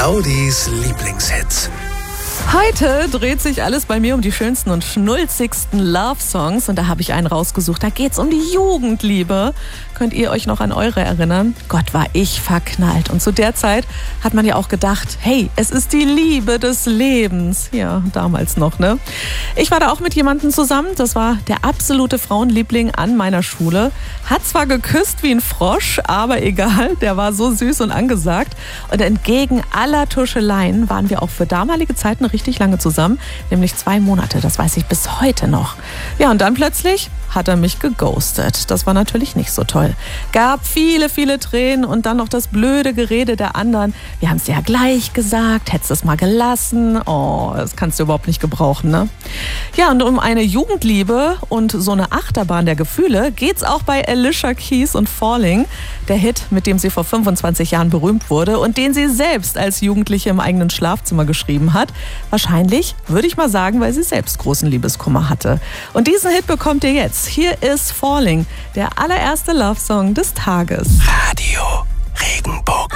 Claudis Lieblingshits. Heute dreht sich alles bei mir um die schönsten und schnulzigsten Love-Songs und da habe ich einen rausgesucht. Da geht's um die Jugendliebe. Könnt ihr euch noch an eure erinnern? Gott, war ich verknallt. Und zu der Zeit hat man ja auch gedacht, hey, es ist die Liebe des Lebens. Ja, damals noch, ne? Ich war da auch mit jemandem zusammen. Das war der absolute Frauenliebling an meiner Schule. Hat zwar geküsst wie ein Frosch, aber egal. Der war so süß und angesagt. Und entgegen aller Tuscheleien waren wir auch für damalige Zeiten richtig lange zusammen, nämlich 2 Monate, das weiß ich bis heute noch. Ja, und dann plötzlich hat er mich geghostet. Das war natürlich nicht so toll. Gab viele, viele Tränen und dann noch das blöde Gerede der anderen. Wir haben es dir ja gleich gesagt, hättest es mal gelassen. Oh, das kannst du überhaupt nicht gebrauchen, ne? Ja, und um eine Jugendliebe und so eine Achterbahn der Gefühle geht's auch bei Alicia Keys und Falling. Der Hit, mit dem sie vor 25 Jahren berühmt wurde und den sie selbst als Jugendliche im eigenen Schlafzimmer geschrieben hat. Wahrscheinlich, würde ich mal sagen, weil sie selbst großen Liebeskummer hatte. Und diesen Hit bekommt ihr jetzt. Hier ist Falling, der allererste Love-Song des Tages. Radio Regenbogen.